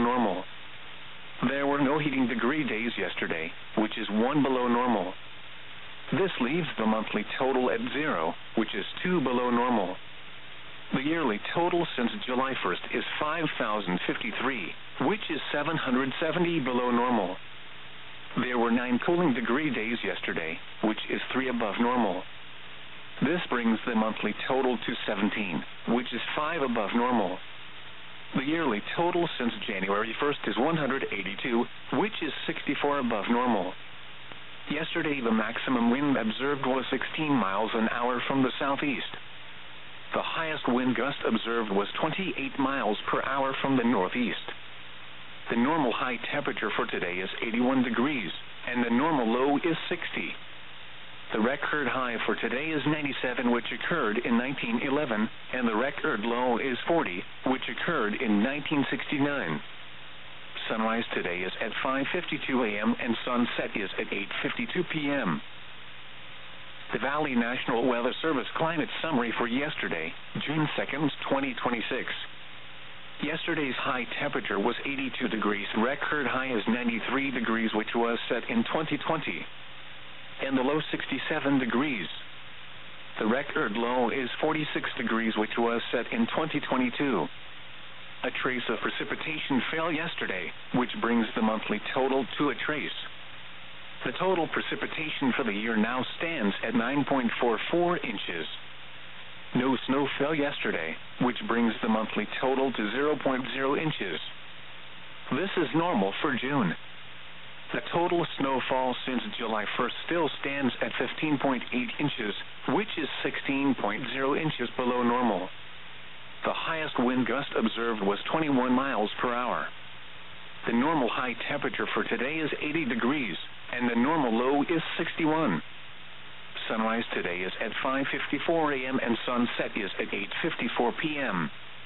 normal. There were no heating degree days yesterday, which is 1 below normal. This leaves the monthly total at 0, which is 2 below normal. The yearly total since July 1st is 5,053, which is 770 below normal. There were 9 cooling degree days yesterday, which is 3 above normal. This brings the monthly total to 17, which is 5 above normal. The yearly total since January 1st is 182, which is 64 above normal. Yesterday the maximum wind observed was 16 miles an hour from the southeast. The highest wind gust observed was 28 miles per hour from the northeast. The normal high temperature for today is 81 degrees, and the normal low is 60. The record high for today is 97, which occurred in 1911, and the record low is 40, which occurred in 1969. Sunrise today is at 5:52 a.m. and sunset is at 8:52 p.m. The Valley National Weather Service climate summary for yesterday, June 2nd, 2026. Yesterday's high temperature was 82 degrees. Record high is 93 degrees, which was set in 2020. And the low 67 degrees. The record low is 46 degrees, which was set in 2022. A trace of precipitation fell yesterday, which brings the monthly total to a trace. The total precipitation for the year now stands at 9.44 inches. No snow fell yesterday, which brings the monthly total to 0.0 inches. This is normal for June. The total snowfall since July 1st still stands at 15.8 inches, which is 16.0 inches below normal. The highest wind gust observed was 21 miles per hour. The normal high temperature for today is 80 degrees, and the normal low is 61. Sunrise today is at 5:54 a.m. and sunset is at 8:54 p.m.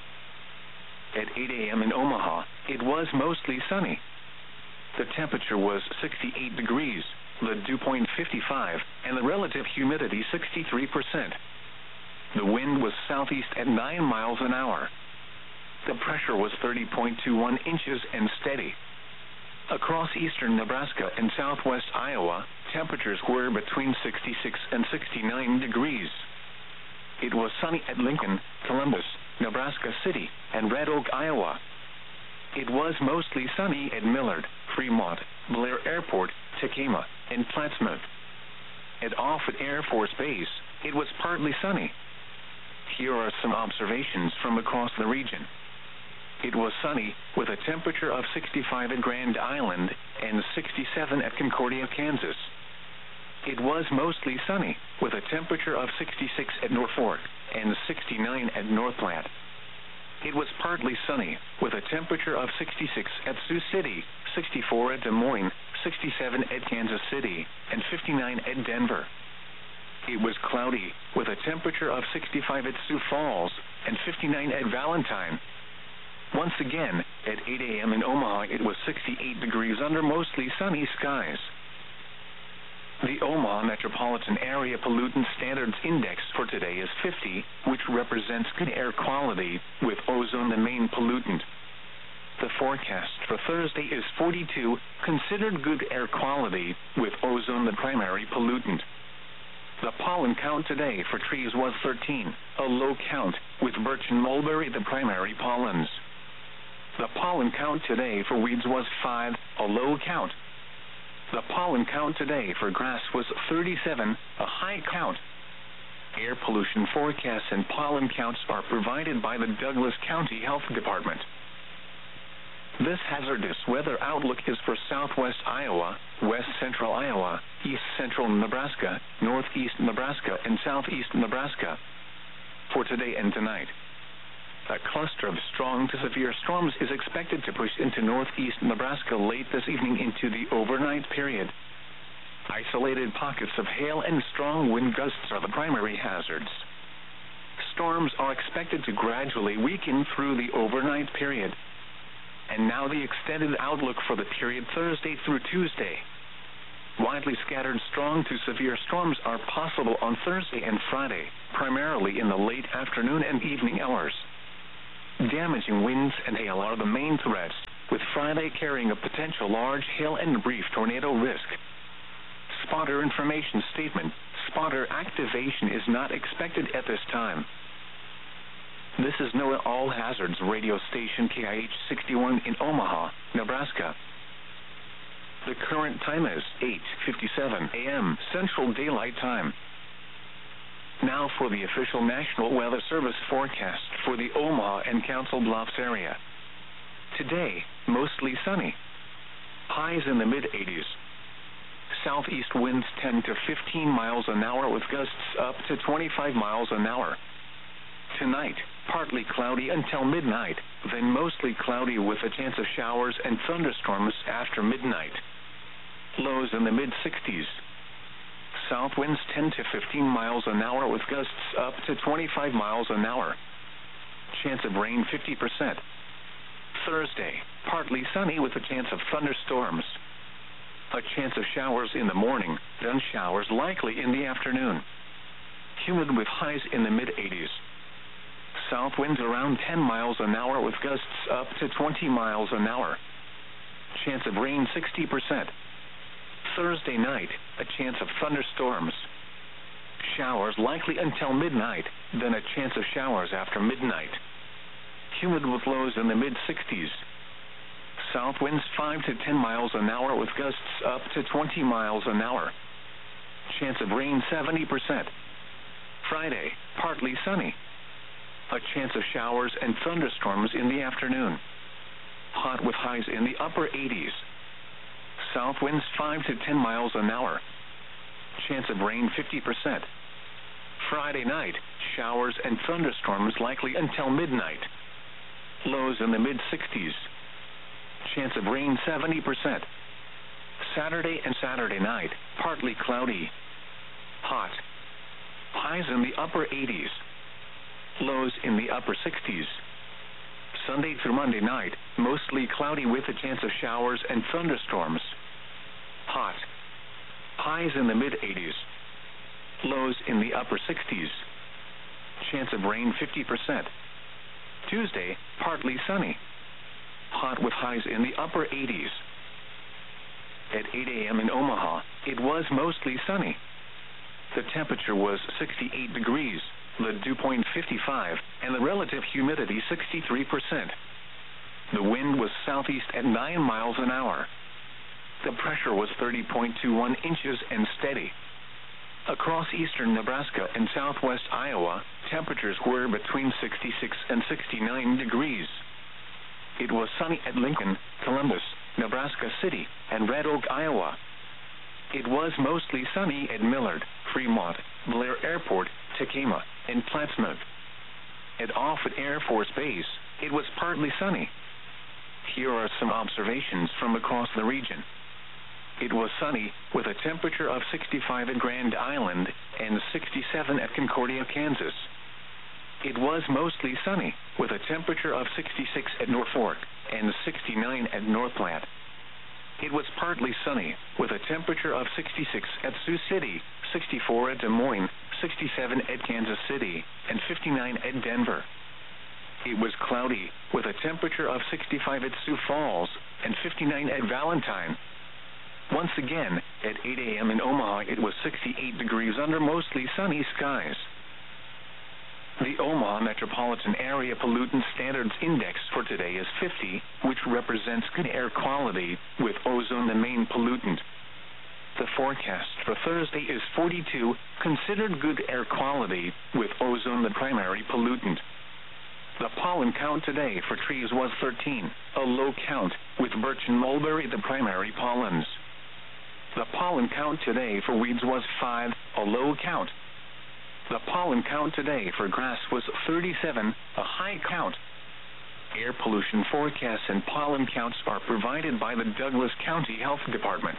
At 8 a.m. in Omaha, it was mostly sunny. The temperature was 68 degrees, the dew point 55, and the relative humidity 63%. The wind was southeast at 9 miles an hour. The pressure was 30.21 inches and steady. Across eastern Nebraska and southwest Iowa, temperatures were between 66 and 69 degrees. It was sunny at Lincoln, Columbus, Nebraska City, and Red Oak, Iowa. It was mostly sunny at Millard, Fremont, Blair Airport, Tacoma, and Plattsmouth. At Offutt Air Force Base, it was partly sunny. Here are some observations from across the region. It was sunny, with a temperature of 65 at Grand Island and 67 at Concordia, Kansas. It was mostly sunny, with a temperature of 66 at Norfolk and 69 at North Platte. It was partly sunny, with a temperature of 66 at Sioux City, 64 at Des Moines, 67 at Kansas City, and 59 at Denver. It was cloudy, with a temperature of 65 at Sioux Falls and 59 at Valentine. Once again, at 8 a.m. in Omaha, it was 68 degrees under mostly sunny skies. The Omaha Metropolitan Area Pollutant Standards Index for today is 50, which represents good air quality, with ozone the main pollutant. The forecast for Thursday is 42, considered good air quality, with ozone the primary pollutant. The pollen count today for trees was 13, a low count, with birch and mulberry the primary pollens. The pollen count today for weeds was 5, a low count. The pollen count today for grass was 37, a high count. Air pollution forecasts and pollen counts are provided by the Douglas County Health Department. This hazardous weather outlook is for southwest Iowa, west central Iowa, east central Nebraska, northeast Nebraska, and southeast Nebraska. For today and tonight, a cluster of strong to severe storms is expected to push into northeast Nebraska late this evening into the overnight period. Isolated pockets of hail and strong wind gusts are the primary hazards. Storms are expected to gradually weaken through the overnight period. And now the extended outlook for the period Thursday through Tuesday. Widely scattered strong to severe storms are possible on Thursday and Friday, primarily in the late afternoon and evening hours. Damaging winds and hail are the main threats, with Friday carrying a potential large hail and brief tornado risk. Spotter information statement. Spotter activation is not expected at this time. This is NOAA All Hazards radio station KIH 61 in Omaha, Nebraska. The current time is 8:57 a.m. Central Daylight Time. Now for the official National Weather Service forecast for the Omaha and Council Bluffs area. Today, mostly sunny. Highs in the mid-80s. Southeast winds 10 to 15 miles an hour with gusts up to 25 miles an hour. Tonight, partly cloudy until midnight, then mostly cloudy with a chance of showers and thunderstorms after midnight. Lows in the mid-60s. South winds 10 to 15 miles an hour with gusts up to 25 miles an hour. Chance of rain 50%. Thursday, partly sunny with a chance of thunderstorms. A chance of showers in the morning, then showers likely in the afternoon. Humid with highs in the mid-80s. South winds around 10 miles an hour with gusts up to 20 miles an hour. Chance of rain 60%. Thursday night, a chance of thunderstorms. Showers likely until midnight, then a chance of showers after midnight. Humid with lows in the mid-60s. South winds 5 to 10 miles an hour with gusts up to 20 miles an hour. Chance of rain 70%. Friday, partly sunny. A chance of showers and thunderstorms in the afternoon. Hot with highs in the upper 80s. South winds 5 to 10 miles an hour. Chance of rain 50%. Friday night, showers and thunderstorms likely until midnight. Lows in the mid-60s. Chance of rain 70%. Saturday and Saturday night, partly cloudy. Hot. Highs in the upper 80s. Lows in the upper 60s. Sunday through Monday night, mostly cloudy with a chance of showers and thunderstorms. Hot. Highs in the mid-80s. Lows in the upper 60s. Chance of rain 50%. Tuesday, partly sunny. Hot with highs in the upper 80s. At 8 a.m. in Omaha, it was mostly sunny. The temperature was 68 degrees, the dew point 55, and the relative humidity 63%. The wind was southeast at 9 miles an hour. The pressure was 30.21 inches and steady. Across eastern Nebraska and southwest Iowa, temperatures were between 66 and 69 degrees. It was sunny at Lincoln, Columbus, Nebraska City, and Red Oak, Iowa. It was mostly sunny at Millard, Fremont, Blair Airport, Tacoma, and Plattsmouth. At Offutt Air Force Base, it was partly sunny. Here are some observations from across the region. It was sunny with a temperature of 65 at Grand Island and 67 at Concordia, Kansas. It was mostly sunny with a temperature of 66 at Norfolk and 69 at North Platte. It was partly sunny with a temperature of 66 at Sioux City, 64 at Des Moines, 67 at Kansas City, and 59 at Denver. It was cloudy with a temperature of 65 at Sioux Falls and 59 at Valentine. Once again, at 8 a.m. in Omaha, it was 68 degrees under mostly sunny skies. The Omaha Metropolitan Area Pollutant Standards Index for today is 50, which represents good air quality, with ozone the main pollutant. The forecast for Thursday is 42, considered good air quality, with ozone the primary pollutant. The pollen count today for trees was 13, a low count, with birch and mulberry the primary pollens. The pollen count today for weeds was 5, a low count. The pollen count today for grass was 37, a high count. Air pollution forecasts and pollen counts are provided by the Douglas County Health Department.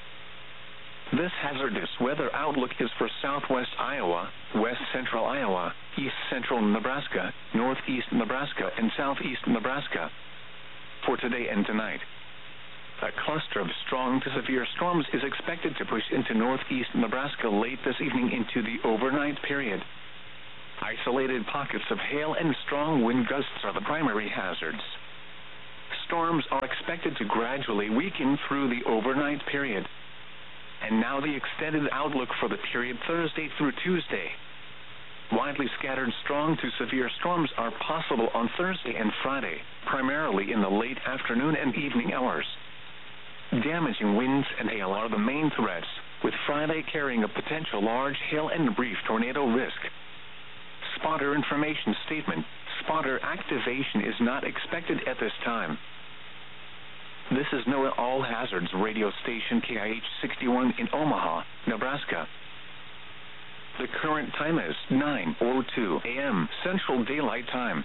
This hazardous weather outlook is for southwest Iowa, west central Iowa, east central Nebraska, northeast Nebraska, and southeast Nebraska. For today and tonight, a cluster of strong to severe storms is expected to push into northeast Nebraska late this evening into the overnight period. Isolated pockets of hail and strong wind gusts are the primary hazards. Storms are expected to gradually weaken through the overnight period. And now the extended outlook for the period Thursday through Tuesday. Widely scattered strong to severe storms are possible on Thursday and Friday, primarily in the late afternoon and evening hours. Damaging winds and hail are the main threats, with Friday carrying a potential large hail and brief tornado risk. Spotter information statement: spotter activation is not expected at this time. This is NOAA All Hazards radio station KIH 61 in Omaha, Nebraska. The current time is 9:02 a.m. Central Daylight Time.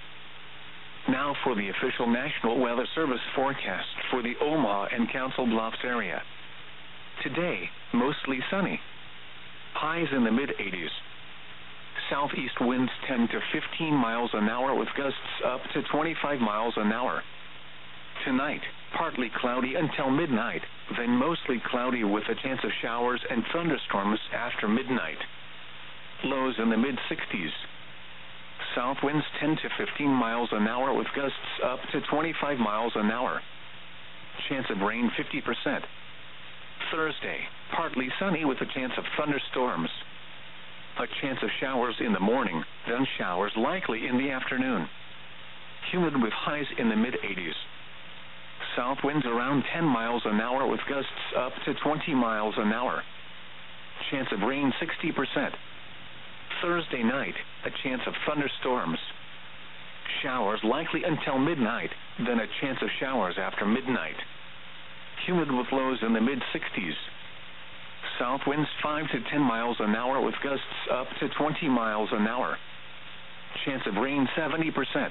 Now for the official National Weather Service forecast for the Omaha and Council Bluffs area. Today, mostly sunny. Highs in the mid-80s. Southeast winds 10 to 15 miles an hour with gusts up to 25 miles an hour. Tonight, partly cloudy until midnight, then mostly cloudy with a chance of showers and thunderstorms after midnight. Lows in the mid-60s. South winds 10 to 15 miles an hour with gusts up to 25 miles an hour. Chance of rain 50%. Thursday, partly sunny with a chance of thunderstorms. A chance of showers in the morning, then showers likely in the afternoon. Humid with highs in the mid-80s. South winds around 10 miles an hour with gusts up to 20 miles an hour. Chance of rain 60%. Thursday night, a chance of thunderstorms. Showers likely until midnight, then a chance of showers after midnight. Humid with lows in the mid-60s. South winds 5 to 10 miles an hour with gusts up to 20 miles an hour. Chance of rain 70%.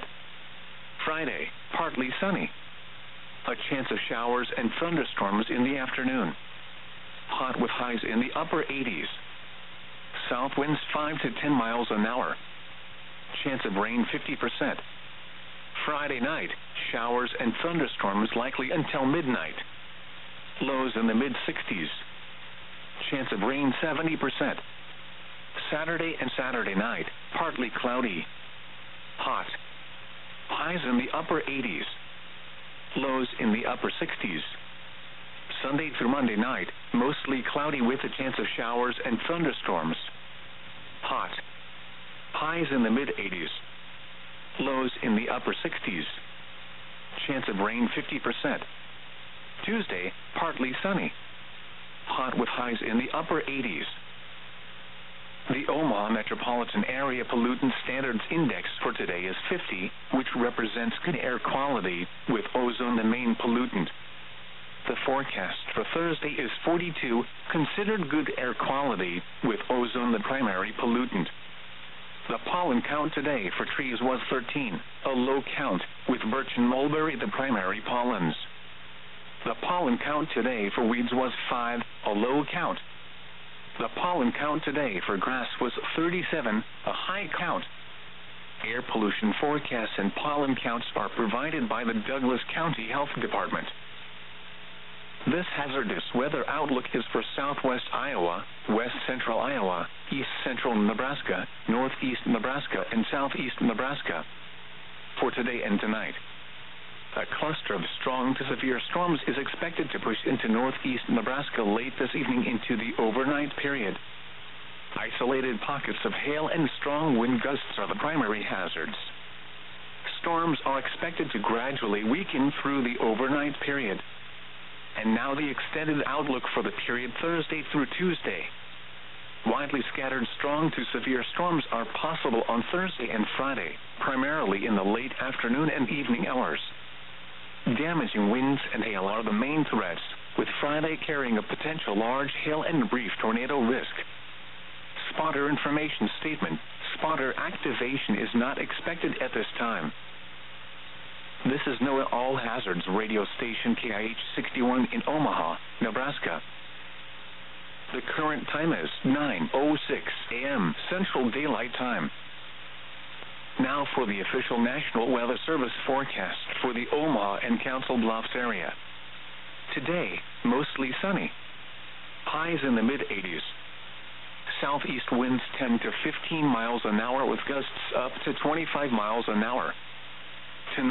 Friday, partly sunny. A chance of showers and thunderstorms in the afternoon. Hot with highs in the upper 80s. South winds 5 to 10 miles an hour. Chance of rain 50%. Friday night, showers and thunderstorms likely until midnight. Lows in the mid-60s. Chance of rain 70%. Saturday and Saturday night, partly cloudy. Hot. Highs in the upper 80s. Lows in the upper 60s. Sunday through Monday night, mostly cloudy with a chance of showers and thunderstorms. Hot. Highs in the mid-80s. Lows in the upper 60s. Chance of rain 50%. Tuesday, partly sunny. Hot with highs in the upper 80s. The Omaha Metropolitan Area Pollutant Standards Index for today is 50, which represents good air quality, with ozone the main pollutant. The forecast for Thursday is 42, considered good air quality, with ozone the primary pollutant. The pollen count today for trees was 13, a low count, with birch and mulberry the primary pollens. The pollen count today for weeds was 5, a low count. The pollen count today for grass was 37, a high count. Air pollution forecasts and pollen counts are provided by the Douglas County Health Department. This hazardous weather outlook is for southwest Iowa, west central Iowa, east central Nebraska, northeast Nebraska, and southeast Nebraska. For today and tonight, a cluster of strong to severe storms is expected to push into northeast Nebraska late this evening into the overnight period. Isolated pockets of hail and strong wind gusts are the primary hazards. Storms are expected to gradually weaken through the overnight period. And now the extended outlook for the period Thursday through Tuesday. Widely scattered strong to severe storms are possible on Thursday and Friday, primarily in the late afternoon and evening hours. Damaging winds and hail are the main threats, with Friday carrying a potential large hail and brief tornado risk. Spotter information statement: spotter activation is not expected at this time. This is NOAA All Hazards radio station KIH 61 in Omaha, Nebraska. The current time is 9:06 a.m. Central Daylight Time. Now for the official National Weather Service forecast for the Omaha and Council Bluffs area. Today, mostly sunny. Highs in the mid-80s. Southeast winds 10 to 15 miles an hour with gusts up to 25 miles an hour. Tonight,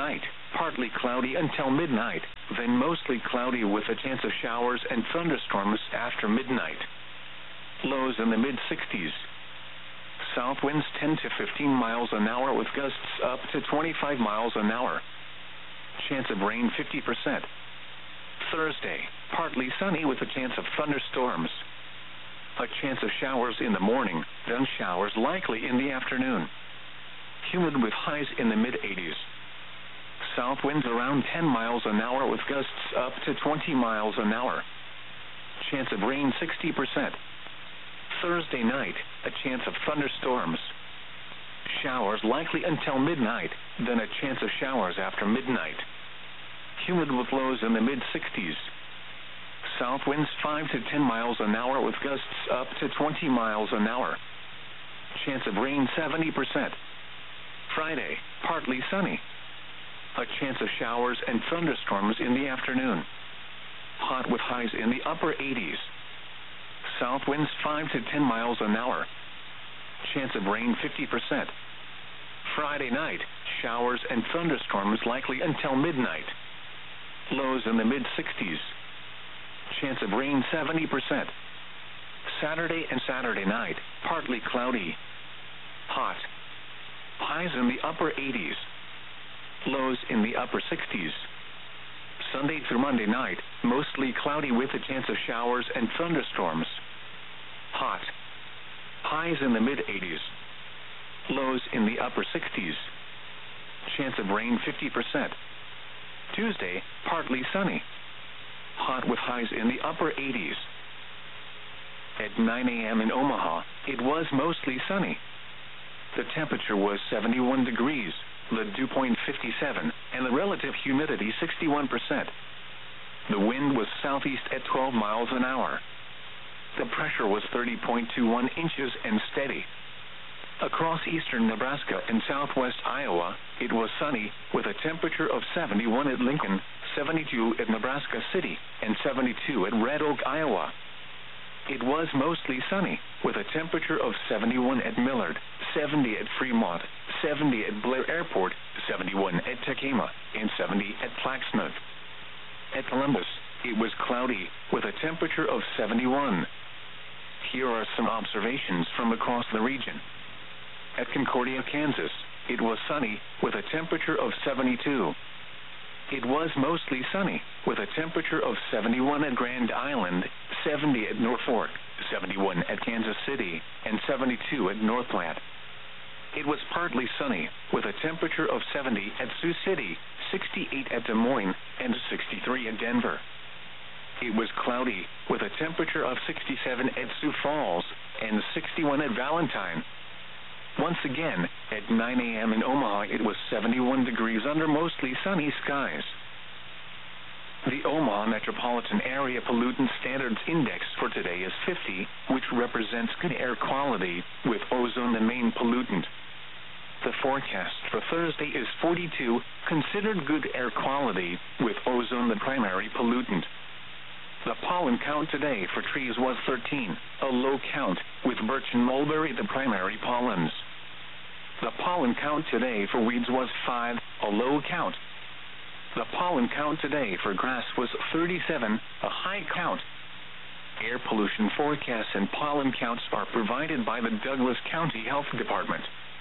partly cloudy until midnight, then mostly cloudy with a chance of showers and thunderstorms after midnight. Lows in the mid-60s. South winds 10 to 15 miles an hour with gusts up to 25 miles an hour. Chance of rain 50%. Thursday, partly sunny with a chance of thunderstorms. A chance of showers in the morning, then showers likely in the afternoon. Humid with highs in the mid-80s. South winds around 10 miles an hour with gusts up to 20 miles an hour. Chance of rain 60%. Thursday night, a chance of thunderstorms. Showers likely until midnight, then a chance of showers after midnight. Humid with lows in the mid-60s. South winds 5 to 10 miles an hour with gusts up to 20 miles an hour. Chance of rain 70%. Friday, partly sunny. A chance of showers and thunderstorms in the afternoon. Hot with highs in the upper 80s. South winds 5 to 10 miles an hour. Chance of rain 50%. Friday night, showers and thunderstorms likely until midnight. Lows in the mid-60s. Chance of rain 70%. Saturday and Saturday night, partly cloudy. Hot. Highs in the upper 80s. Lows in the upper 60s. Sunday through Monday night, mostly cloudy with a chance of showers and thunderstorms. Hot. Highs in the mid-80s. Lows in the upper 60s. Chance of rain 50%. Tuesday, partly sunny. Hot with highs in the upper 80s. At 9 a.m. in Omaha, it was mostly sunny. The temperature was 71 degrees, the dew point 57, and the relative humidity 61%. The wind was southeast at 12 miles an hour. The pressure was 30.21 inches and steady. Across eastern Nebraska and southwest Iowa, it was sunny, with a temperature of 71 at Lincoln, 72 at Nebraska City, and 72 at Red Oak, Iowa. It was mostly sunny, with a temperature of 71 at Millard, 70 at Fremont, 70 at Blair Airport, 71 at Tekema, and 70 at Plaxmouth. At Columbus, it was cloudy, with a temperature of 71. Here are some observations from across the region. At Concordia, Kansas, it was sunny, with a temperature of 72. It was mostly sunny, with a temperature of 71 at Grand Island, 70 at Norfolk, 71 at Kansas City, and 72 at North Platte. It was partly sunny, with a temperature of 70 at Sioux City, 68 at Des Moines, and 63 at Denver. It was cloudy, with a temperature of 67 at Sioux Falls, and 61 at Valentine. Once again, at 9 a.m. in Omaha, it was 71 degrees under mostly sunny skies. The Omaha Metropolitan Area Pollutant Standards Index for today is 50, which represents good air quality, with ozone the main pollutant. The forecast for Thursday is 42, considered good air quality, with ozone the primary pollutant. The pollen count today for trees was 13, a low count, with birch and mulberry the primary pollens. The pollen count today for weeds was 5, a low count. The pollen count today for grass was 37, a high count. Air pollution forecasts and pollen counts are provided by the Douglas County Health Department.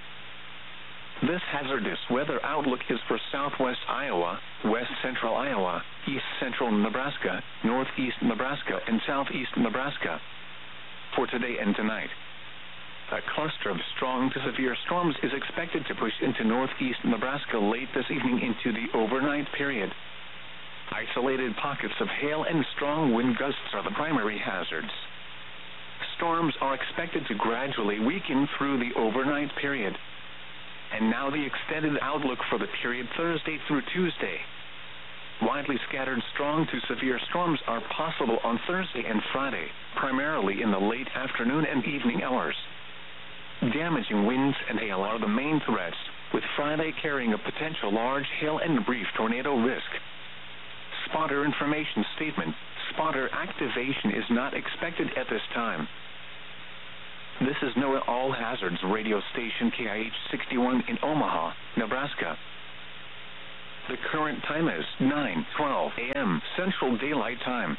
This hazardous weather outlook is for southwest Iowa, west central Iowa, east central Nebraska, northeast Nebraska, and southeast Nebraska. For today and tonight, a cluster of strong to severe storms is expected to push into northeast Nebraska late this evening into the overnight period. Isolated pockets of hail and strong wind gusts are the primary hazards. Storms are expected to gradually weaken through the overnight period. And now the extended outlook for the period Thursday through Tuesday. Widely scattered strong to severe storms are possible on Thursday and Friday, primarily in the late afternoon and evening hours. Damaging winds and hail are the main threats, with Friday carrying a potential large hail and brief tornado risk. Spotter information statement: spotter activation is not expected at this time. This is NOAA All Hazards radio station KIH 61 in Omaha, Nebraska. The current time is 9:12 a.m. Central Daylight Time.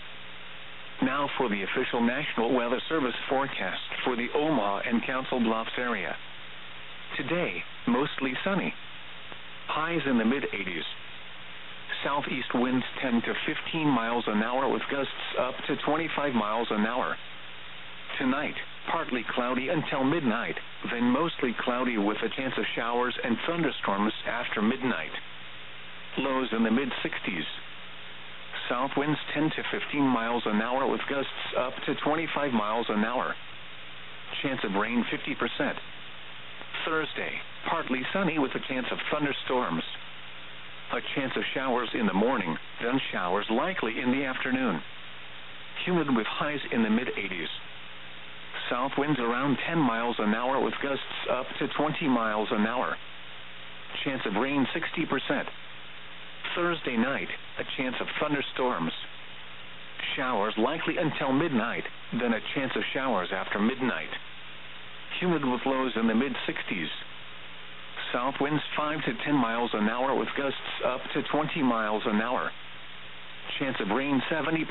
Now for the official National Weather Service forecast for the Omaha and Council Bluffs area. Today, mostly sunny. Highs in the mid-80s. Southeast winds 10 to 15 miles an hour with gusts up to 25 miles an hour. Tonight, partly cloudy until midnight, then mostly cloudy with a chance of showers and thunderstorms after midnight. Lows in the mid-60s. South winds 10 to 15 miles an hour with gusts up to 25 miles an hour. Chance of rain 50%. Thursday, partly sunny with a chance of thunderstorms. A chance of showers in the morning, then showers likely in the afternoon. Humid with highs in the mid-80s. South winds around 10 miles an hour with gusts up to 20 miles an hour. Chance of rain 60%. Thursday night, a chance of thunderstorms. Showers likely until midnight, then a chance of showers after midnight. Humid with lows in the mid-60s. South winds 5 to 10 miles an hour with gusts up to 20 miles an hour. Chance of rain 70%.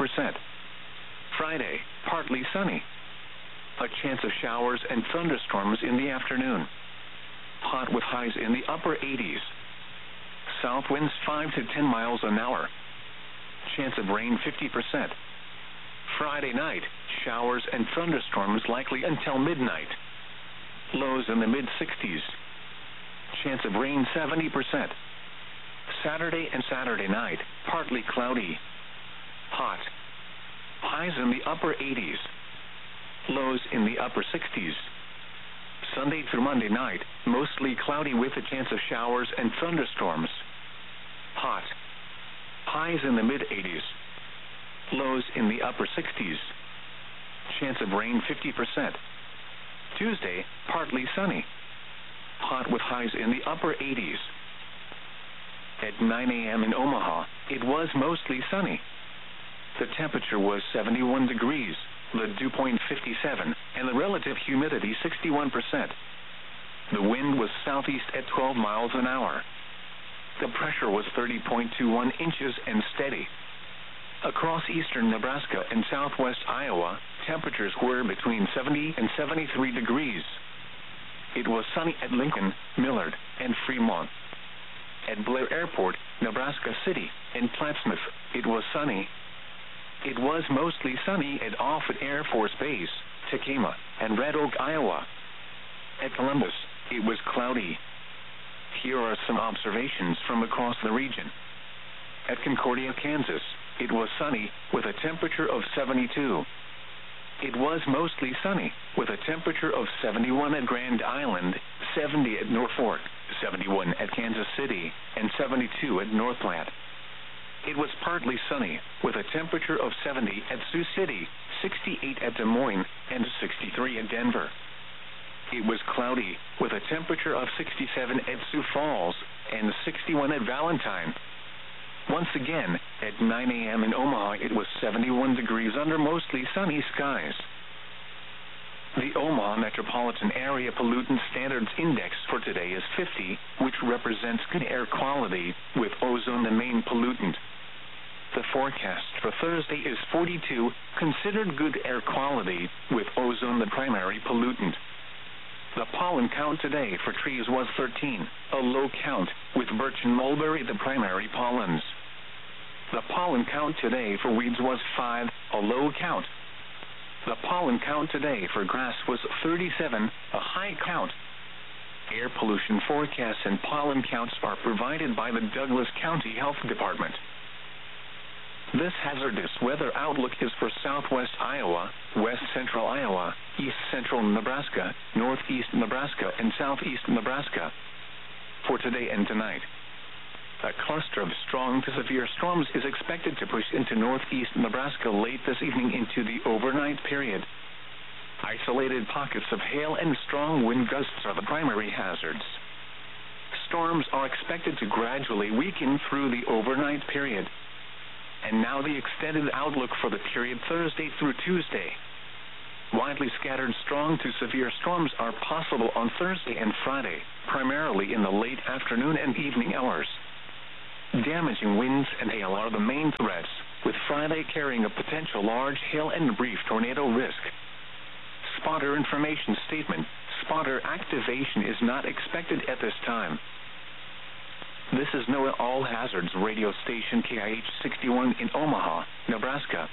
Friday, partly sunny. A chance of showers and thunderstorms in the afternoon. Hot with highs in the upper 80s. South winds 5 to 10 miles an hour. Chance of rain 50%. Friday night, showers and thunderstorms likely until midnight. Lows in the mid-60s. Chance of rain 70%. Saturday and Saturday night, partly cloudy. Hot. Highs in the upper 80s. Lows in the upper 60s. Sunday through Monday night, mostly cloudy with a chance of showers and thunderstorms. Hot. Highs in the mid-80s. Lows in the upper 60s. Chance of rain 50%. Tuesday, partly sunny. Hot with highs in the upper 80s. At 9 a.m. in Omaha, it was mostly sunny. The temperature was 71 degrees, the dew point 57, and the relative humidity 61%. The wind was southeast at 12 miles an hour. The pressure was 30.21 inches and steady. Across eastern Nebraska and southwest Iowa, temperatures were between 70 and 73 degrees. It was sunny at Lincoln, Millard, and Fremont. At Blair Airport, Nebraska City, and Plattsmouth, it was sunny. It was mostly sunny at Offutt Air Force Base, Tekamah, and Red Oak, Iowa. At Columbus, it was cloudy. Here are some observations from across the region. At Concordia, Kansas, it was sunny with a temperature of 72. It was mostly sunny with a temperature of 71 at Grand Island, 70 at Norfolk, 71 at Kansas City, and 72 at North Platte. It was partly sunny with a temperature of 70 at Sioux City, 68 at Des Moines, and 63 at Denver. It was cloudy with a temperature of 67 at Sioux Falls and 61 at Valentine. Once again, at 9 a.m. in Omaha, it was 71 degrees under mostly sunny skies. The Omaha Metropolitan Area Pollutant Standards Index for today is 50, which represents good air quality, with ozone the main pollutant. The forecast for Thursday is 42, considered good air quality, with ozone the primary pollutant. The pollen count today for trees was 13, a low count, with birch and mulberry the primary pollens. The pollen count today for weeds was 5, a low count. The pollen count today for grass was 37, a high count. Air pollution forecasts and pollen counts are provided by the Douglas County Health Department. This hazardous weather outlook is for southwest Iowa, west central Iowa, east central Nebraska, northeast Nebraska, and southeast Nebraska. For today and tonight, a cluster of strong to severe storms is expected to push into northeast Nebraska late this evening into the overnight period. Isolated pockets of hail and strong wind gusts are the primary hazards. Storms are expected to gradually weaken through the overnight period. And now the extended outlook for the period Thursday through Tuesday. Widely scattered strong to severe storms are possible on Thursday and Friday, primarily in the late afternoon and evening hours. Damaging winds and hail are the main threats, with Friday carrying a potential large hail and brief tornado risk. Spotter information statement: spotter activation is not expected at this time. This is NOAA All Hazards radio station KIH 61 in Omaha, Nebraska.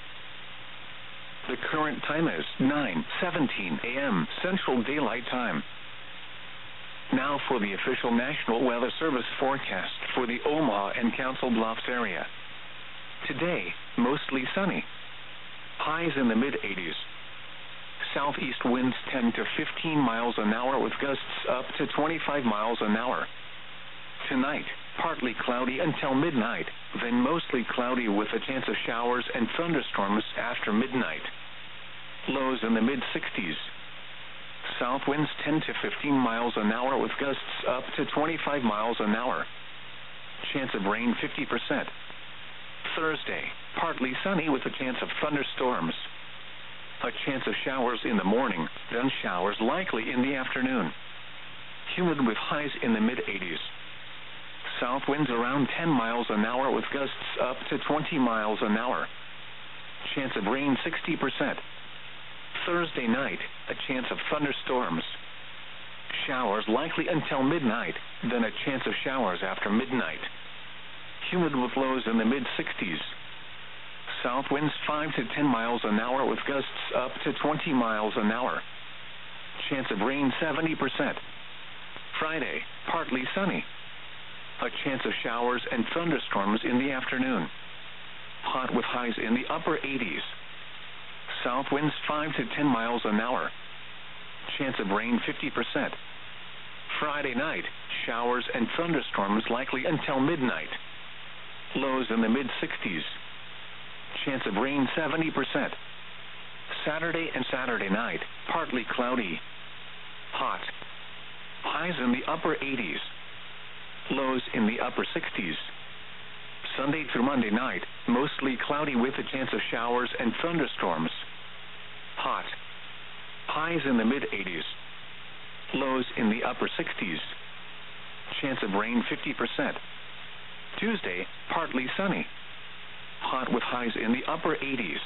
The current time is 9:17 a.m. Central Daylight Time. Now for the official National Weather Service forecast for the Omaha and Council Bluffs area. Today, mostly sunny. Highs in the mid-80s. Southeast winds 10 to 15 miles an hour with gusts up to 25 miles an hour. Tonight, partly cloudy until midnight, then mostly cloudy with a chance of showers and thunderstorms after midnight. Lows in the mid-60s. South winds 10 to 15 miles an hour with gusts up to 25 miles an hour. Chance of rain 50%. Thursday, partly sunny with a chance of thunderstorms. A chance of showers in the morning, then showers likely in the afternoon. Humid with highs in the mid-80s. South winds around 10 miles an hour with gusts up to 20 miles an hour. Chance of rain 60%. Thursday night, a chance of thunderstorms. Showers likely until midnight, then a chance of showers after midnight. Humid with lows in the mid-60s. South winds 5 to 10 miles an hour with gusts up to 20 miles an hour. Chance of rain 70%. Friday, partly sunny. A chance of showers and thunderstorms in the afternoon. Hot with highs in the upper 80s. South winds 5 to 10 miles an hour. Chance of rain 50%. Friday night, showers and thunderstorms likely until midnight. Lows in the mid-60s. Chance of rain 70%. Saturday and Saturday night, partly cloudy. Hot. Highs in the upper 80s. Lows in the upper 60s. Sunday through Monday night, mostly cloudy with a chance of showers and thunderstorms. Hot. Highs in the mid-80s. Lows in the upper 60s. Chance of rain 50%. Tuesday, partly sunny. Hot with highs in the upper 80s.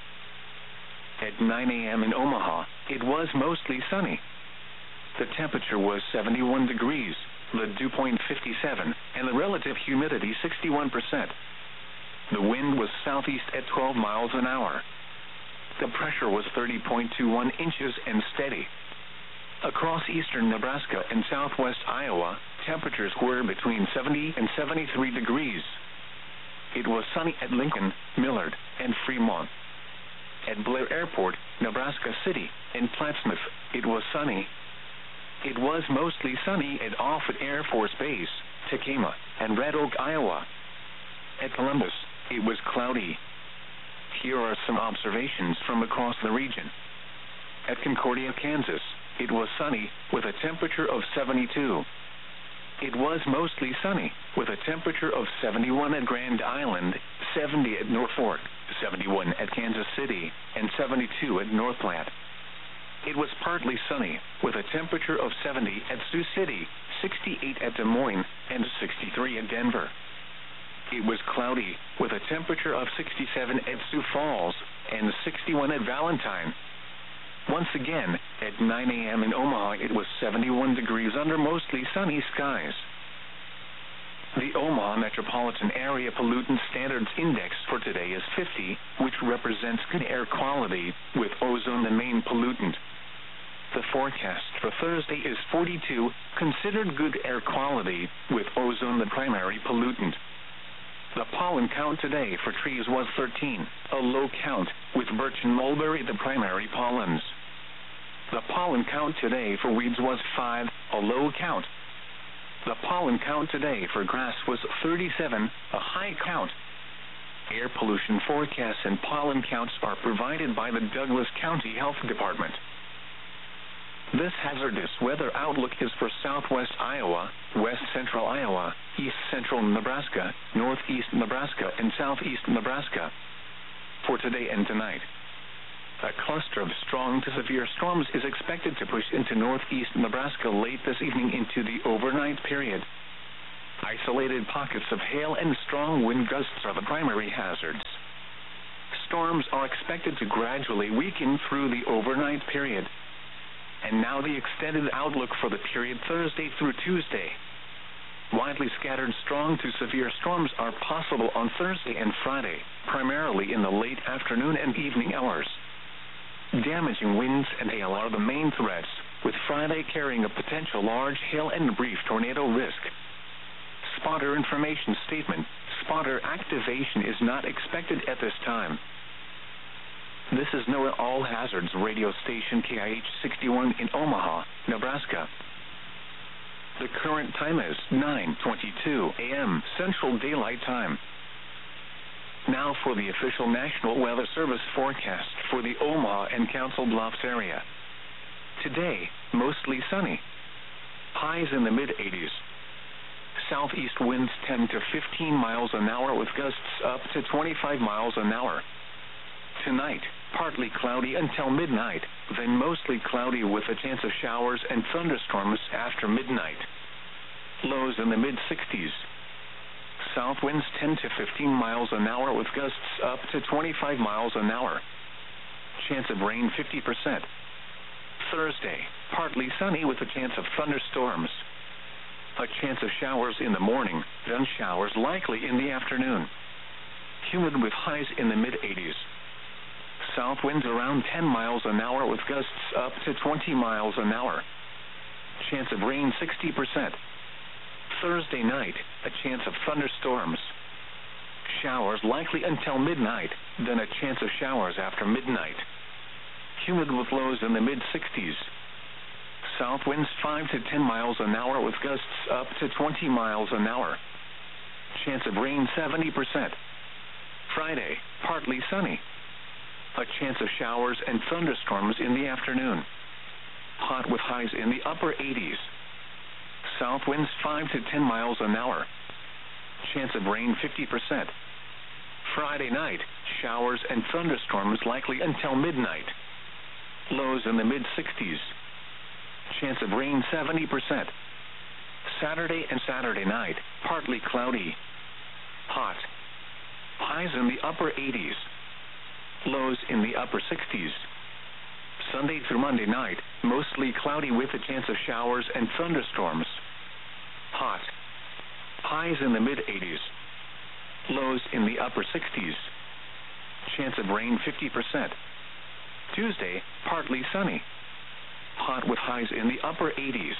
At 9 a.m. in Omaha, it was mostly sunny. The temperature was 71 degrees, the dew point 57, and the relative humidity 61%. The wind was southeast at 12 miles an hour. The pressure was 30.21 inches and steady. Across eastern Nebraska and southwest Iowa, temperatures were between 70 and 73 degrees. It was sunny at Lincoln, Millard, and Fremont. At Blair Airport, Nebraska City, and Plattsmouth, it was sunny. It was mostly sunny at Offutt Air Force Base, Tacoma, and Red Oak, Iowa. At Columbus, it was cloudy. Here are some observations from across the region. At Concordia, Kansas, it was sunny with a temperature of 72. It was mostly sunny with a temperature of 71 at Grand Island, 70 at Norfolk, 71 at Kansas City, and 72 at North Platte. It was partly sunny with a temperature of 70 at Sioux City, 68 at Des Moines, and 63 at Denver. It was cloudy with a temperature of 67 at Sioux Falls and 61 at Valentine. Once again, at 9 a.m. in Omaha, it was 71 degrees under mostly sunny skies. The Omaha Metropolitan Area Pollutant Standards Index for today is 50, which represents good air quality, with ozone the main pollutant. The forecast for Thursday is 42, considered good air quality, with ozone the primary pollutant. The pollen count today for trees was 13, a low count, with birch and mulberry the primary pollens. The pollen count today for weeds was 5, a low count. The pollen count today for grass was 37, a high count. Air pollution forecasts and pollen counts are provided by the Douglas County Health Department. This hazardous weather outlook is for southwest Iowa, west central Iowa, east central Nebraska, northeast Nebraska, and southeast Nebraska. For today and tonight, a cluster of strong to severe storms is expected to push into northeast Nebraska late this evening into the overnight period. Isolated pockets of hail and strong wind gusts are the primary hazards. Storms are expected to gradually weaken through the overnight period. And now the extended outlook for the period Thursday through Tuesday. Widely scattered strong to severe storms are possible on Thursday and Friday, primarily in the late afternoon and evening hours. Damaging winds and hail are the main threats, with Friday carrying a potential large hail and brief tornado risk. Spotter information statement: spotter activation is not expected at this time. This is NOAA All Hazards radio station KIH 61 in Omaha, Nebraska. The current time is 9:22 a.m. Central Daylight Time. Now for the official National Weather Service forecast for the Omaha and Council Bluffs area. Today, mostly sunny. Highs in the mid-80s. Southeast winds 10 to 15 miles an hour with gusts up to 25 miles an hour. Tonight, partly cloudy until midnight, then mostly cloudy with a chance of showers and thunderstorms after midnight. Lows in the mid-60s. South winds 10 to 15 miles an hour with gusts up to 25 miles an hour. Chance of rain 50%. Thursday, partly sunny with a chance of thunderstorms. A chance of showers in the morning, then showers likely in the afternoon. Humid with highs in the mid-80s. South winds around 10 miles an hour with gusts up to 20 miles an hour. Chance of rain 60%. Thursday night, a chance of thunderstorms. Showers likely until midnight, then a chance of showers after midnight. Humid with lows in the mid-60s. South winds 5 to 10 miles an hour with gusts up to 20 miles an hour. Chance of rain 70%. Friday, partly sunny. A chance of showers and thunderstorms in the afternoon. Hot with highs in the upper 80s. South winds 5 to 10 miles an hour. Chance of rain 50%. Friday night, showers and thunderstorms likely until midnight. Lows in the mid-60s. Chance of rain 70%. Saturday and Saturday night, partly cloudy. Hot. Highs in the upper 80s. Lows in the upper 60s. Sunday through Monday night, mostly cloudy with a chance of showers and thunderstorms. Hot. Highs in the mid-80s. Lows in the upper 60s. Chance of rain 50%. Tuesday, partly sunny. Hot with highs in the upper 80s.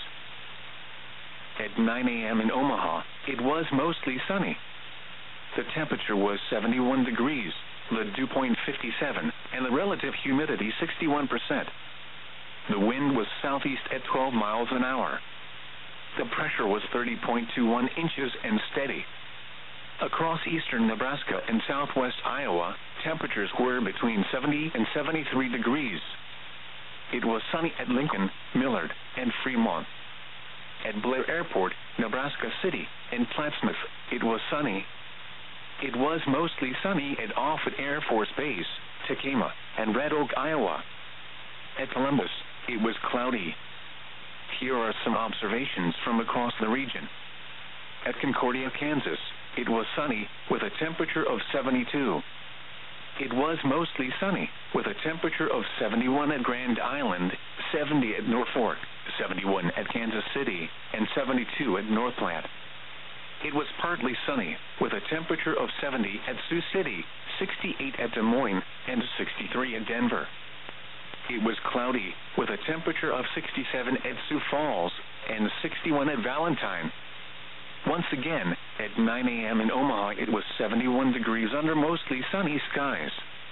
At 9 a.m. in Omaha, it was mostly sunny. The temperature was 71 degrees, the dew point 57, and the relative humidity 61%. The wind was southeast at 12 miles an hour. The pressure was 30.21 inches and steady. Across eastern Nebraska and southwest Iowa, temperatures were between 70 and 73 degrees. It was sunny at Lincoln, Millard, and Fremont. At Blair Airport, Nebraska City, and Plattsmouth, it was sunny. It was mostly sunny at Offutt Air Force Base, Tacoma, and Red Oak, Iowa. At Columbus, it was cloudy. Here are some observations from across the region. At Concordia, Kansas, it was sunny with a temperature of 72. It was mostly sunny with a temperature of 71 at Grand Island, 70 at Norfolk, 71 at Kansas City, and 72 at North Platte. It was partly sunny with a temperature of 70 at Sioux City, 68 at Des Moines, and 63 at Denver. It was cloudy with a temperature of 67 at Sioux Falls and 61 at Valentine. Once again, at 9 a.m. in Omaha, it was 71 degrees under mostly sunny skies.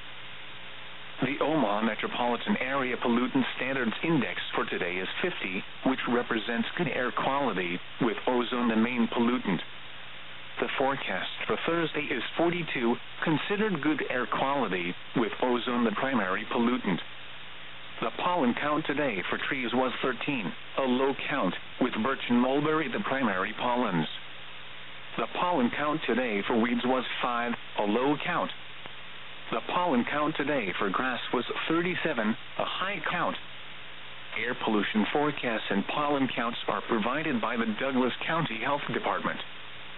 The Omaha Metropolitan Area Pollutant Standards Index for today is 50, which represents good air quality, with ozone the main pollutant. The forecast for Thursday is 42, considered good air quality, with ozone the primary pollutant. The pollen count today for trees was 13, a low count, with birch and mulberry the primary pollens. The pollen count today for weeds was 5, a low count. The pollen count today for grass was 37, a high count. Air pollution forecasts and pollen counts are provided by the Douglas County Health Department.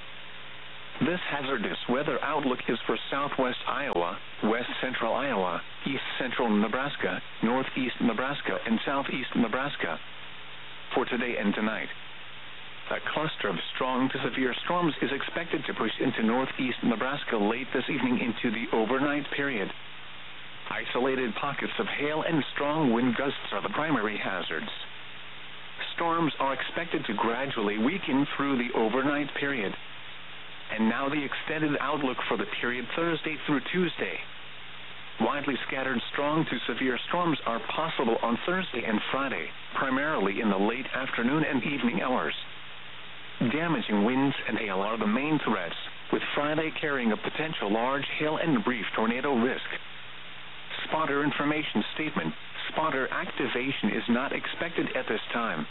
This hazardous weather outlook is for southwest Iowa, west central Iowa, east central Nebraska, northeast Nebraska, and southeast Nebraska. For today and tonight, a cluster of strong to severe storms is expected to push into northeast Nebraska late this evening into the overnight period. Isolated pockets of hail and strong wind gusts are the primary hazards. Storms are expected to gradually weaken through the overnight period. And now the extended outlook for the period Thursday through Tuesday. Widely scattered strong to severe storms are possible on Thursday and Friday, primarily in the late afternoon and evening hours. Damaging winds and hail are the main threats, with Friday carrying a potential large hail and brief tornado risk. Spotter information statement: spotter activation is not expected at this time.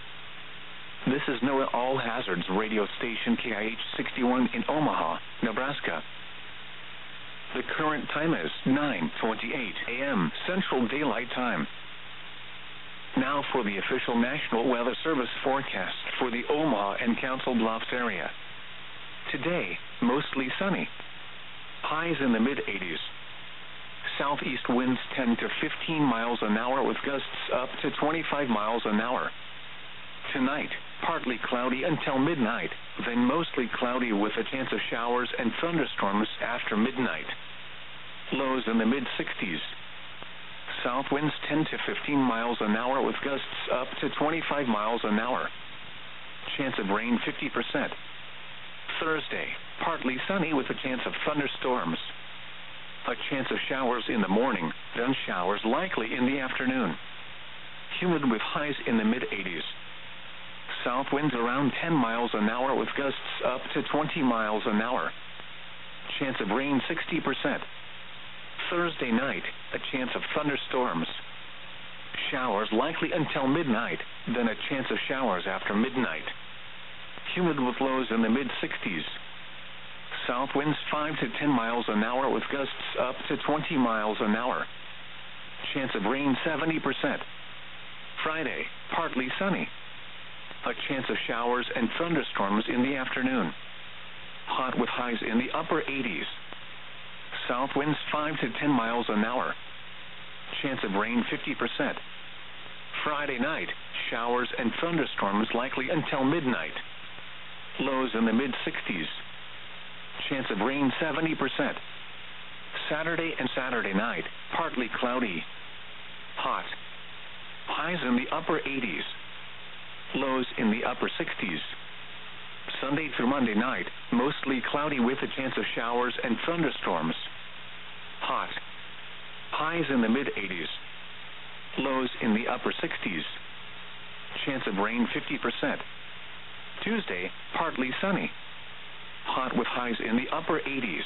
This is NOAA All Hazards radio station KIH 61 in Omaha, Nebraska. The current time is 9:28 a.m. Central Daylight Time. Now for the official National Weather Service forecast for the Omaha and Council Bluffs area. Today, mostly sunny. Highs in the mid-80s. Southeast winds 10 to 15 miles an hour with gusts up to 25 miles an hour. Tonight, partly cloudy until midnight, then mostly cloudy with a chance of showers and thunderstorms after midnight. Lows in the mid-60s. South winds 10 to 15 miles an hour with gusts up to 25 miles an hour. Chance of rain 50%. Thursday, partly sunny with a chance of thunderstorms. A chance of showers in the morning, then showers likely in the afternoon. Humid with highs in the mid-80s. South winds around 10 miles an hour with gusts up to 20 miles an hour. Chance of rain 60%. Thursday night, a chance of thunderstorms. Showers likely until midnight, then a chance of showers after midnight. Humid with lows in the mid-60s. South winds 5 to 10 miles an hour with gusts up to 20 miles an hour. Chance of rain 70%. Friday, partly sunny. A chance of showers and thunderstorms in the afternoon. Hot with highs in the upper 80s. South winds 5 to 10 miles an hour. Chance of rain 50%. Friday night, showers and thunderstorms likely until midnight. Lows in the mid-60s. Chance of rain 70%. Saturday and Saturday night, partly cloudy. Hot. Highs in the upper 80s. Lows in the upper 60s. Sunday through Monday night, mostly cloudy with a chance of showers and thunderstorms. Hot. Highs in the mid-80s. Lows in the upper 60s. Chance of rain 50%. Tuesday, partly sunny. Hot with highs in the upper 80s.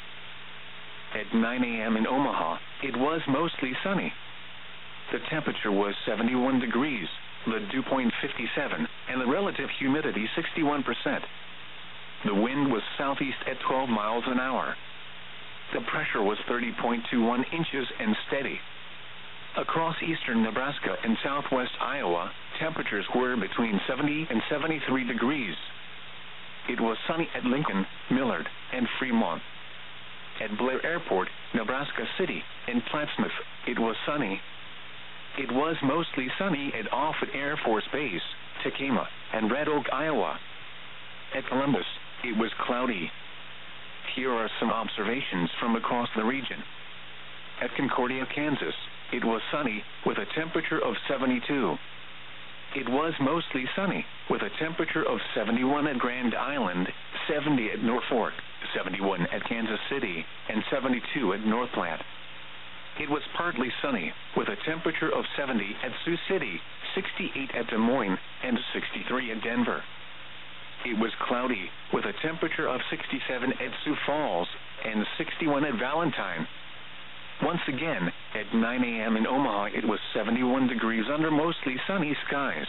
At 9 a.m. in Omaha, it was mostly sunny. The temperature was 71 degrees, the dew point 57, and the relative humidity 61%. The wind was southeast at 12 miles an hour. The pressure was 30.21 inches and steady. Across eastern Nebraska and southwest Iowa, temperatures were between 70 and 73 degrees. It was sunny at Lincoln, Millard, and Fremont. At Blair Airport, Nebraska City, and Plattsmouth, it was sunny. It was mostly sunny at Offutt Air Force Base, Tacoma, and Red Oak, Iowa. At Columbus, it was cloudy. Here are some observations from across the region. At Concordia, Kansas, it was sunny with a temperature of 72. It was mostly sunny with a temperature of 71 at Grand Island, 70 at Norfolk, 71 at Kansas City, and 72 at North Platte. It was partly sunny with a temperature of 70 at Sioux City, 68 at Des Moines, and 63 at Denver. It was cloudy with a temperature of 67 at Sioux Falls and 61 at Valentine. Once again, at 9 a.m. in Omaha, it was 71 degrees under mostly sunny skies.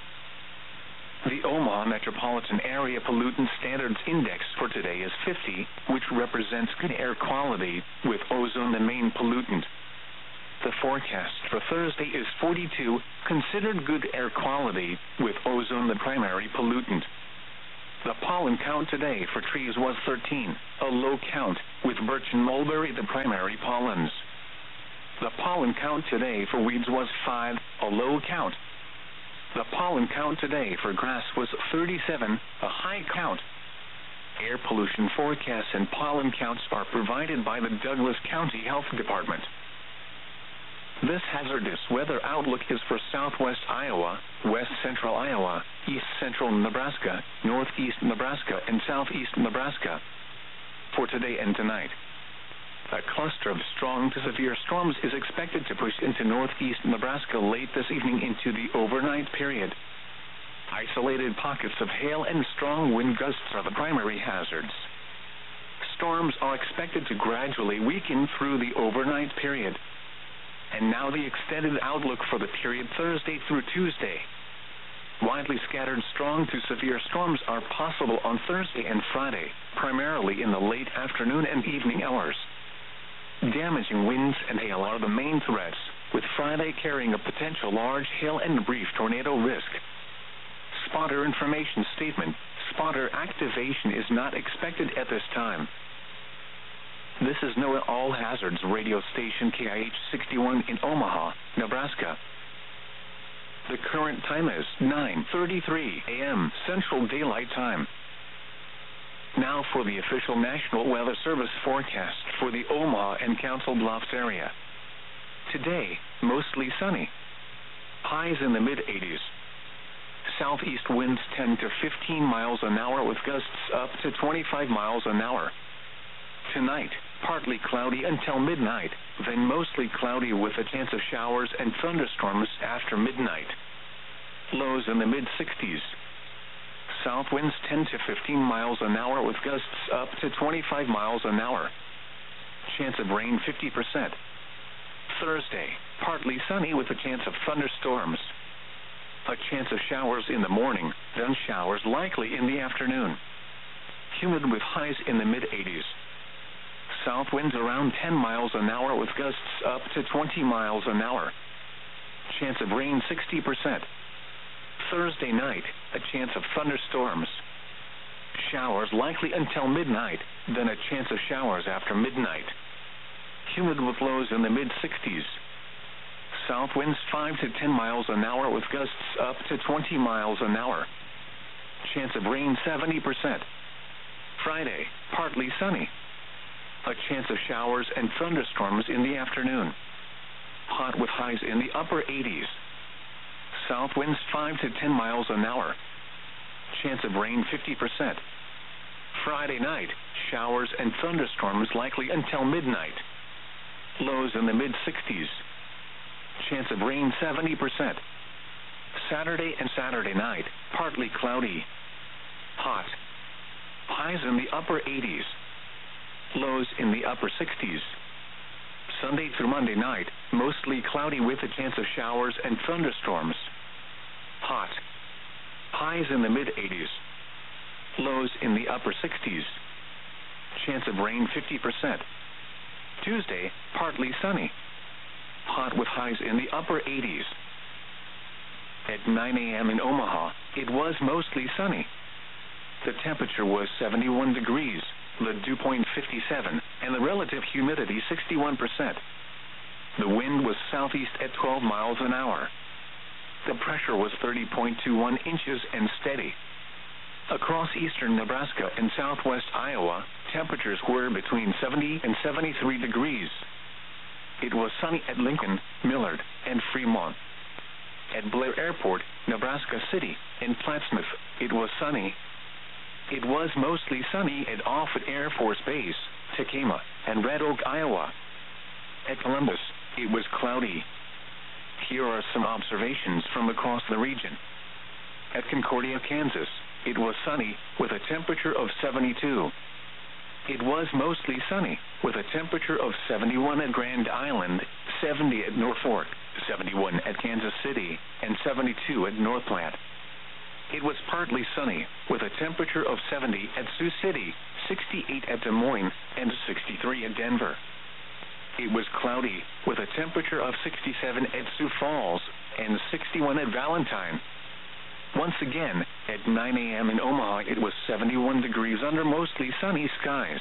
The Omaha Metropolitan Area Pollutant Standards Index for today is 50, which represents good air quality, with ozone the main pollutant. The forecast for Thursday is 42, considered good air quality, with ozone the primary pollutant. The pollen count today for trees was 13, a low count, with birch and mulberry the primary pollens. The pollen count today for weeds was 5, a low count. The pollen count today for grass was 37, a high count. Air pollution forecasts and pollen counts are provided by the Douglas County Health Department. This hazardous weather outlook is for southwest Iowa, west central Iowa, east central Nebraska, northeast Nebraska, and southeast Nebraska. For today and tonight, a cluster of strong to severe storms is expected to push into northeast Nebraska late this evening into the overnight period. Isolated pockets of hail and strong wind gusts are the primary hazards. Storms are expected to gradually weaken through the overnight period. And now the extended outlook for the period Thursday through Tuesday. Widely scattered strong to severe storms are possible on Thursday and Friday, primarily in the late afternoon and evening hours. Damaging winds and hail are the main threats, with Friday carrying a potential large hail and brief tornado risk. Spotter information statement: spotter activation is not expected at this time. This is NOAA All Hazards radio station KIH 61 in Omaha, Nebraska. The current time is 9:33 a.m. Central Daylight Time. Now for the official National Weather Service forecast for the Omaha and Council Bluffs area. Today, mostly sunny. Highs in the mid-80s. Southeast winds 10 to 15 miles an hour with gusts up to 25 miles an hour. Tonight, partly cloudy until midnight, then mostly cloudy with a chance of showers and thunderstorms after midnight. Lows in the mid-60s. South winds 10 to 15 miles an hour with gusts up to 25 miles an hour. Chance of rain 50%. Thursday, partly sunny with a chance of thunderstorms. A chance of showers in the morning, then showers likely in the afternoon. Humid with highs in the mid-80s. South winds around 10 miles an hour with gusts up to 20 miles an hour. Chance of rain 60%. Thursday night, a chance of thunderstorms. Showers likely until midnight, then a chance of showers after midnight. Humid with lows in the mid-60s. South winds 5 to 10 miles an hour with gusts up to 20 miles an hour. Chance of rain 70%. Friday, partly sunny. A chance of showers and thunderstorms in the afternoon. Hot with highs in the upper 80s. South winds 5 to 10 miles an hour. Chance of rain 50%. Friday night, showers and thunderstorms likely until midnight. Lows in the mid-60s. Chance of rain 70%. Saturday and Saturday night, partly cloudy. Hot. Highs in the upper 80s. Lows in the upper 60s. Sunday through Monday night, mostly cloudy with a chance of showers and thunderstorms. Hot. Highs in the mid-80s. Lows in the upper 60s. Chance of rain 50%. Tuesday, partly sunny. Hot with highs in the upper 80s. At 9 a.m. in Omaha, it was mostly sunny. The temperature was 71 degrees, the dew point 57, and the relative humidity 61%. The wind was southeast at 12 miles an hour. The pressure was 30.21 inches and steady. Across eastern Nebraska and southwest Iowa, temperatures were between 70 and 73 degrees. It was sunny at Lincoln, Millard, and Fremont. At Blair Airport, Nebraska City, and Plattsmouth, it was sunny. It was mostly sunny at Offutt Air Force Base, Tacoma, and Red Oak, Iowa. At Columbus, it was cloudy. Here are some observations from across the region. At Concordia, Kansas, it was sunny with a temperature of 72. It was mostly sunny with a temperature of 71 at Grand Island, 70 at Norfolk, 71 at Kansas City, and 72 at North Platte. It was partly sunny with a temperature of 70 at Sioux City, 68 at Des Moines, and 63 at Denver. It was cloudy with a temperature of 67 at Sioux Falls and 61 at Valentine. Once again, at 9 a.m. in Omaha, it was 71 degrees under mostly sunny skies.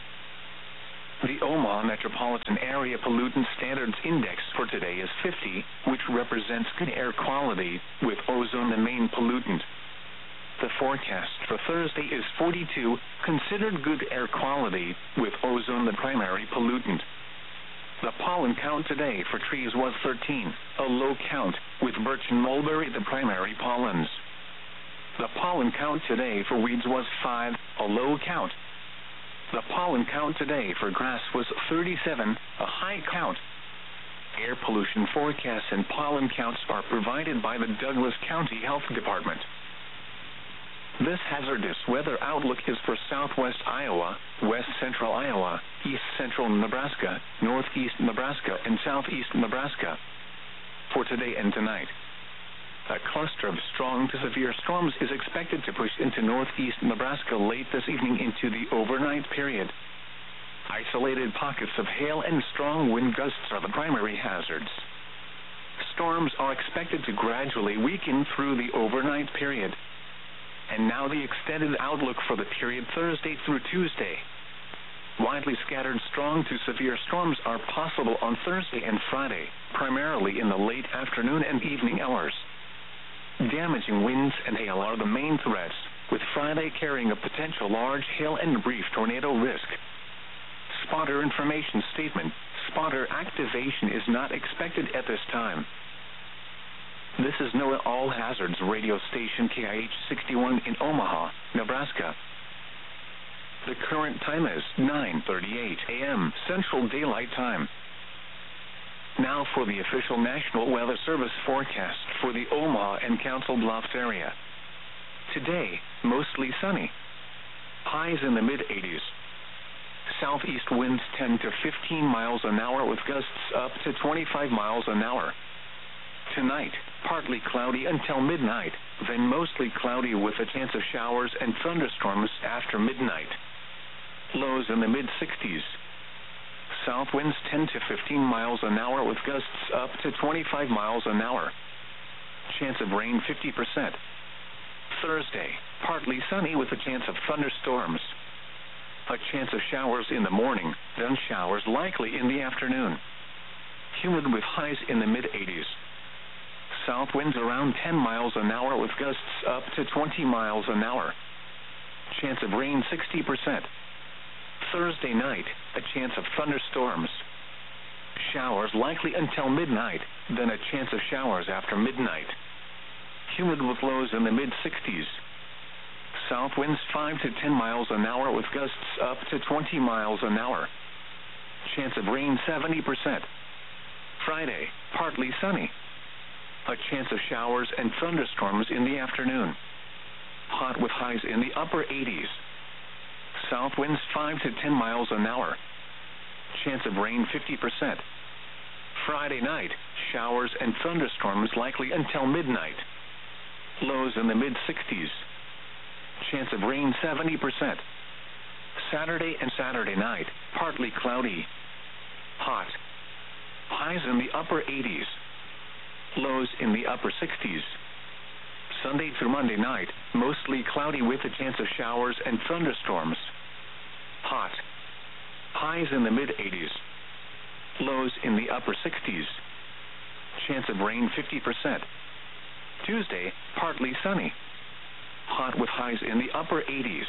The Omaha Metropolitan Area Pollutant Standards Index for today is 50, which represents good air quality, with ozone the main pollutant. The forecast for Thursday is 42, considered good air quality, with ozone the primary pollutant. The pollen count today for trees was 13, a low count, with birch and mulberry the primary pollens. The pollen count today for weeds was 5, a low count. The pollen count today for grass was 37, a high count. Air pollution forecasts and pollen counts are provided by the Douglas County Health Department. This hazardous weather outlook is for southwest Iowa, west central Iowa, east central Nebraska, northeast Nebraska, and southeast Nebraska. For today and tonight, a cluster of strong to severe storms is expected to push into northeast Nebraska late this evening into the overnight period. Isolated pockets of hail and strong wind gusts are the primary hazards. Storms are expected to gradually weaken through the overnight period. And now the extended outlook for the period Thursday through Tuesday. Widely scattered strong to severe storms are possible on Thursday and Friday, primarily in the late afternoon and evening hours. Damaging winds and hail are the main threats, with Friday carrying a potential large hail and brief tornado risk. Spotter information statement: spotter activation is not expected at this time. This is NOAA All Hazards radio station KIH 61 in Omaha, Nebraska. The current time is 9:38 a.m. Central Daylight Time. Now for the official National Weather Service forecast for the Omaha and Council Bluffs area. Today, mostly sunny. Highs in the mid-80s. Southeast winds 10 to 15 miles an hour with gusts up to 25 miles an hour. Tonight, partly cloudy until midnight, then mostly cloudy with a chance of showers and thunderstorms after midnight. Lows in the mid-60s. South winds 10 to 15 miles an hour with gusts up to 25 miles an hour. Chance of rain 50%. Thursday, partly sunny with a chance of thunderstorms. A chance of showers in the morning, then showers likely in the afternoon. Humid with highs in the mid-80s. South winds around 10 miles an hour with gusts up to 20 miles an hour. Chance of rain 60%. Thursday night, a chance of thunderstorms. Showers likely until midnight, then a chance of showers after midnight. Humid with lows in the mid-60s. South winds 5 to 10 miles an hour with gusts up to 20 miles an hour. Chance of rain 70%. Friday, partly sunny. A chance of showers and thunderstorms in the afternoon. Hot with highs in the upper 80s. South winds 5 to 10 miles an hour. Chance of rain 50%. Friday night, showers and thunderstorms likely until midnight. Lows in the mid-60s. Chance of rain 70%. Saturday and Saturday night, partly cloudy. Hot. Highs in the upper 80s. Lows in the upper 60s. Sunday through Monday night, mostly cloudy with a chance of showers and thunderstorms. Hot. Highs in the mid-80s. Lows in the upper 60s. Chance of rain 50%. Tuesday, partly sunny. Hot with highs in the upper 80s.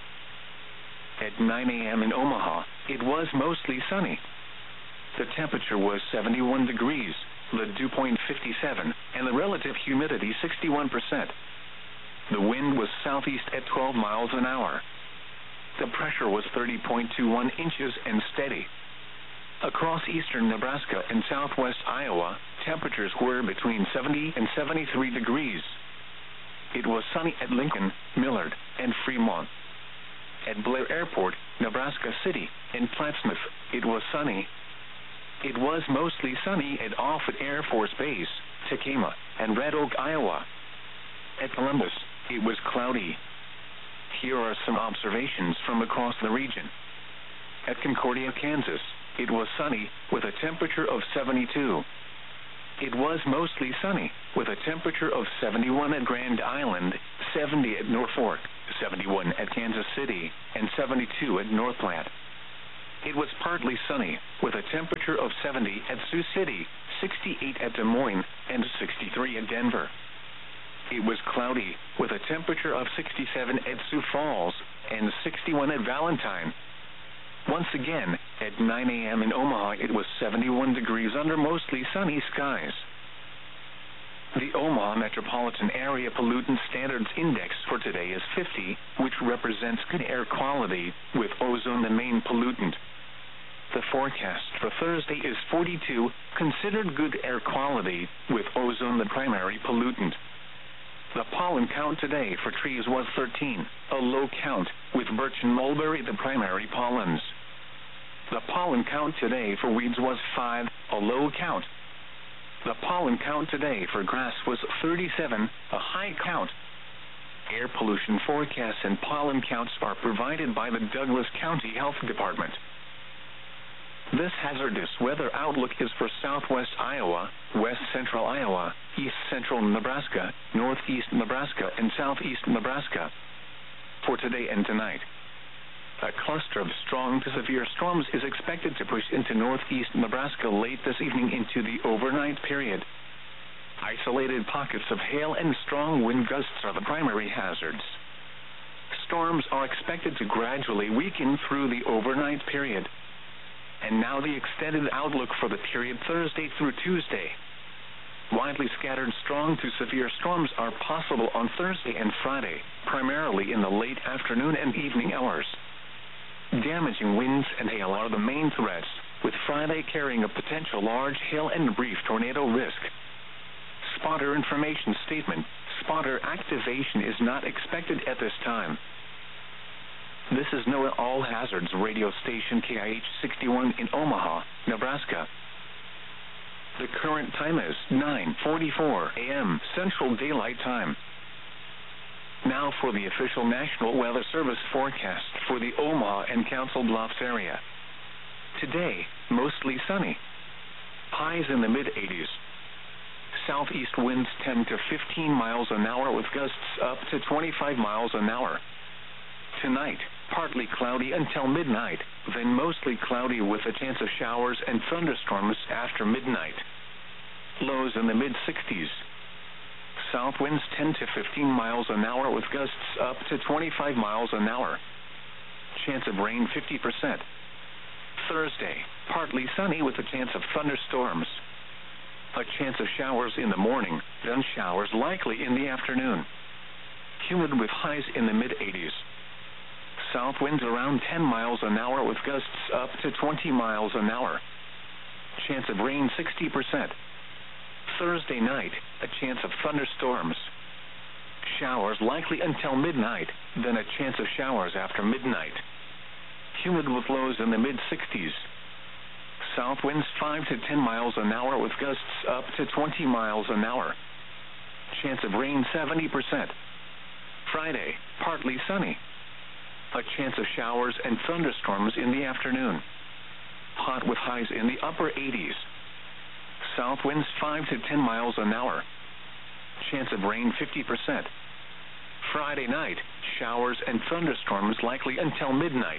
At 9 a.m. in Omaha, it was mostly sunny. The temperature was 71 degrees, the dew point 57, and the relative humidity 61%. The wind was southeast at 12 miles an hour. The pressure was 30.21 inches and steady. Across eastern Nebraska and southwest Iowa, temperatures were between 70 and 73 degrees. It was sunny at Lincoln, Millard, and Fremont. At Blair Airport, Nebraska City, and Plattsmouth, it was sunny. It was mostly sunny at Offutt Air Force Base, Tacoma, and Red Oak, Iowa. At Columbus, it was cloudy. Here are some observations from across the region. At Concordia, Kansas, it was sunny with a temperature of 72. it was mostly sunny, with a temperature of 71 at Grand Island, 70 at Norfolk, 71 at Kansas City, and 72 at North Platte. It was partly sunny, with a temperature of 70 at Sioux City, 68 at Des Moines, and 63 at Denver. It was cloudy, with a temperature of 67 at Sioux Falls, and 61 at Valentine. Once again, at 9 a.m. in Omaha, it was 71 degrees under mostly sunny skies. The Omaha Metropolitan Area Pollutant Standards Index for today is 50, which represents good air quality, with ozone the main pollutant. The forecast for Thursday is 42, considered good air quality, with ozone the primary pollutant. The pollen count today for trees was 13, a low count, with birch and mulberry the primary pollens. The pollen count today for weeds was 5, a low count. The pollen count today for grass was 37, a high count. Air pollution forecasts and pollen counts are provided by the Douglas County Health Department. This hazardous weather outlook is for southwest Iowa, west central Iowa, east central Nebraska, northeast Nebraska, and southeast Nebraska. For today and tonight, a cluster of strong to severe storms is expected to push into northeast Nebraska late this evening into the overnight period. Isolated pockets of hail and strong wind gusts are the primary hazards. Storms are expected to gradually weaken through the overnight period. And now the extended outlook for the period Thursday through Tuesday. Widely scattered strong to severe storms are possible on Thursday and Friday, primarily in the late afternoon and evening hours. Damaging winds and hail are the main threats, with Friday carrying a potential large hail and brief tornado risk. Spotter information statement: spotter activation is not expected at this time. This is NOAA All Hazards radio station KIH 61 in Omaha, Nebraska. The current time is 9:44 a.m. Central Daylight Time. Now for the official National Weather Service forecast for the Omaha and Council Bluffs area. Today, mostly sunny. Highs in the mid-80s. Southeast winds 10 to 15 miles an hour with gusts up to 25 miles an hour. Tonight, partly cloudy until midnight, then mostly cloudy with a chance of showers and thunderstorms after midnight. Lows in the mid-60s. South winds 10 to 15 miles an hour with gusts up to 25 miles an hour. Chance of rain 50%. Thursday, partly sunny with a chance of thunderstorms. A chance of showers in the morning, then showers likely in the afternoon. Humid with highs in the mid-80s. South winds around 10 miles an hour with gusts up to 20 miles an hour. Chance of rain 60%. Thursday night, a chance of thunderstorms. Showers likely until midnight, then a chance of showers after midnight. Humid with lows in the mid-60s. South winds 5 to 10 miles an hour with gusts up to 20 miles an hour. Chance of rain 70%. Friday, partly sunny. A chance of showers and thunderstorms in the afternoon. Hot with highs in the upper 80s. South winds 5 to 10 miles an hour. Chance of rain 50%. Friday night, showers and thunderstorms likely until midnight.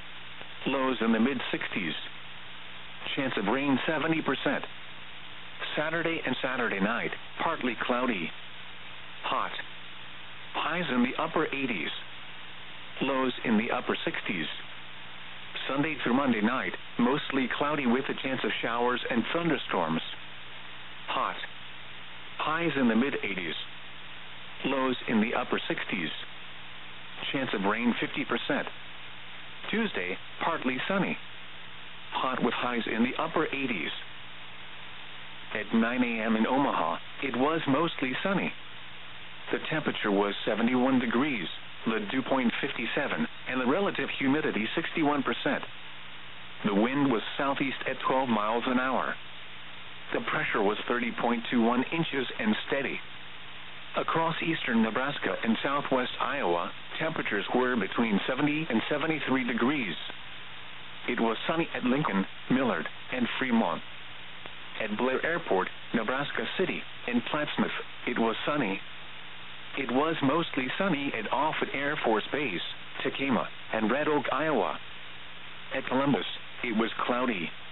Lows in the mid-60s. Chance of rain 70%. Saturday and Saturday night, partly cloudy. Hot. Highs in the upper 80s. Lows in the upper 60s. Sunday through Monday night, mostly cloudy with a chance of showers and thunderstorms. Hot. Highs in the mid-80s. Lows in the upper 60s. Chance of rain 50%. Tuesday, partly sunny. Hot with highs in the upper 80s. At 9 a.m. in Omaha, it was mostly sunny. The temperature was 71 degrees, the dew point 57, and the relative humidity 61%. The wind was southeast at 12 miles an hour. The pressure was 30.21 inches and steady. Across eastern Nebraska and southwest Iowa, temperatures were between 70 and 73 degrees. It was sunny at Lincoln, Millard, and Fremont. At Blair Airport, Nebraska City, and Plattsmouth, it was sunny. It was mostly sunny at Offutt Air Force Base, Tekema, and Red Oak, Iowa. At Columbus, it was cloudy.